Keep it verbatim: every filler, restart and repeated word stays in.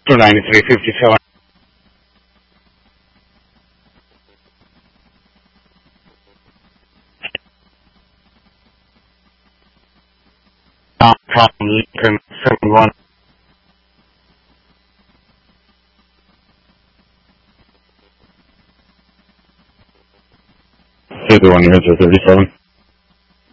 two ninety-three fifty-seven. From Lincoln seven one. Here's the one here, thirty-seven.